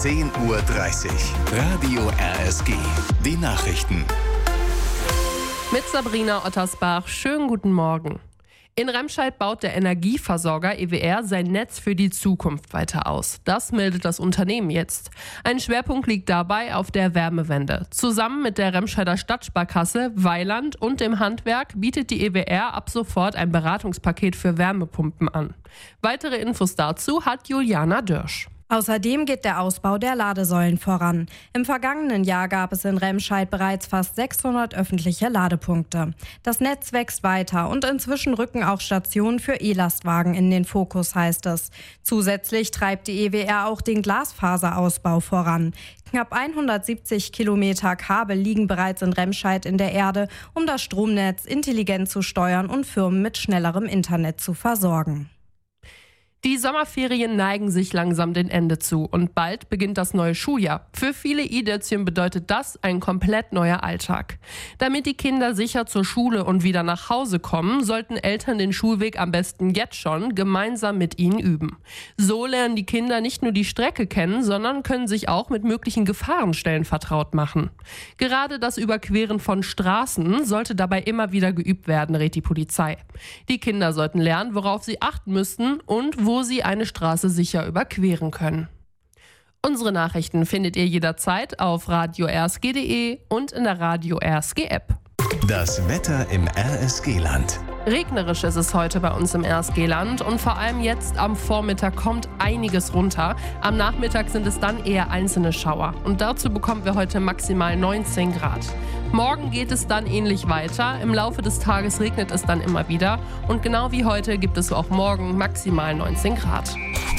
10:30 Uhr. Radio RSG. Die Nachrichten. Mit Sabrina Ottersbach. Schönen guten Morgen. In Remscheid baut der Energieversorger EWR sein Netz für die Zukunft weiter aus. Das meldet das Unternehmen jetzt. Ein Schwerpunkt liegt dabei auf der Wärmewende. Zusammen mit der Remscheider Stadtsparkasse, Weiland und dem Handwerk bietet die EWR ab sofort ein Beratungspaket für Wärmepumpen an. Weitere Infos dazu hat Juliana Dörsch. Außerdem geht der Ausbau der Ladesäulen voran. Im vergangenen Jahr gab es in Remscheid bereits fast 600 öffentliche Ladepunkte. Das Netz wächst weiter und inzwischen rücken auch Stationen für E-Lastwagen in den Fokus, heißt es. Zusätzlich treibt die EWR auch den Glasfaserausbau voran. Knapp 170 Kilometer Kabel liegen bereits in Remscheid in der Erde, um das Stromnetz intelligent zu steuern und Firmen mit schnellerem Internet zu versorgen. Die Sommerferien neigen sich langsam dem Ende zu und bald beginnt das neue Schuljahr. Für viele Idätschen bedeutet das ein komplett neuer Alltag. Damit die Kinder sicher zur Schule und wieder nach Hause kommen, sollten Eltern den Schulweg am besten jetzt schon gemeinsam mit ihnen üben. So lernen die Kinder nicht nur die Strecke kennen, sondern können sich auch mit möglichen Gefahrenstellen vertraut machen. Gerade das Überqueren von Straßen sollte dabei immer wieder geübt werden, rät die Polizei. Die Kinder sollten lernen, worauf sie achten müssten und wo sie eine Straße sicher überqueren können. Unsere Nachrichten findet ihr jederzeit auf radio-rsg.de und in der Radio RSG App. Das Wetter im RSG-Land. Regnerisch ist es heute bei uns im RSG-Land und vor allem jetzt am Vormittag kommt einiges runter. Am Nachmittag sind es dann eher einzelne Schauer und dazu bekommen wir heute maximal 19 Grad. Morgen geht es dann ähnlich weiter. Im Laufe des Tages regnet es dann immer wieder und genau wie heute gibt es auch morgen maximal 19 Grad.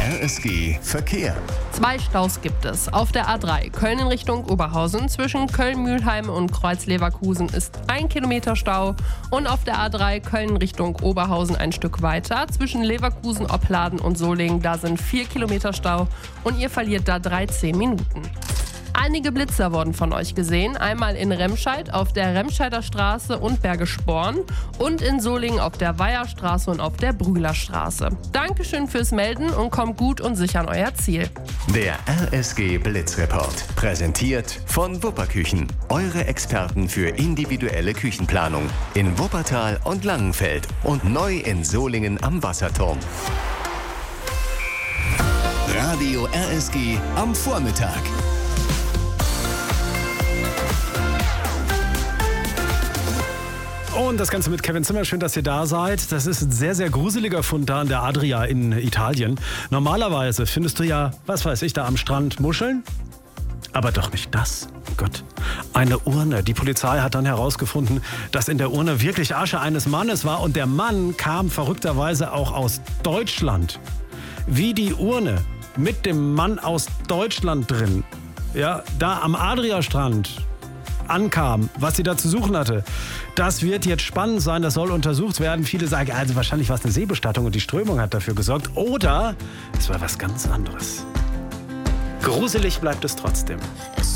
RSG Verkehr. 2 Staus gibt es. Auf der A3 Köln in Richtung Oberhausen zwischen Köln-Mühlheim und Kreuz-Leverkusen ist 1 Kilometer Stau und auf der A3 Köln Richtung Oberhausen ein Stück weiter. Zwischen Leverkusen, Opladen und Solingen, da sind 4 Kilometer Stau und ihr verliert da 13 Minuten. Einige Blitzer wurden von euch gesehen. Einmal in Remscheid auf der Remscheider Straße und Bergisch Born und in Solingen auf der Weiherstraße und auf der Brühlerstraße. Dankeschön fürs Melden und kommt gut und sicher an euer Ziel. Der RSG Blitzreport. Präsentiert von Wupperküchen. Eure Experten für individuelle Küchenplanung. In Wuppertal und Langenfeld und neu in Solingen am Wasserturm. Radio RSG am Vormittag. Und das Ganze mit Kevin Zimmer. Schön, dass ihr da seid. Das ist ein sehr, sehr gruseliger Fund da an der Adria in Italien. Normalerweise findest du ja, was weiß ich, da am Strand Muscheln. Aber doch nicht das. Oh Gott. Eine Urne. Die Polizei hat dann herausgefunden, dass in der Urne wirklich Asche eines Mannes war. Und der Mann kam verrückterweise auch aus Deutschland. Wie die Urne mit dem Mann aus Deutschland drin, ja, da am Adria-Strand ankam, was sie da zu suchen hatte. Das wird jetzt spannend sein, das soll untersucht werden. Viele sagen, also wahrscheinlich war es eine Seebestattung und die Strömung hat dafür gesorgt. Oder es war was ganz anderes. Gruselig bleibt es trotzdem.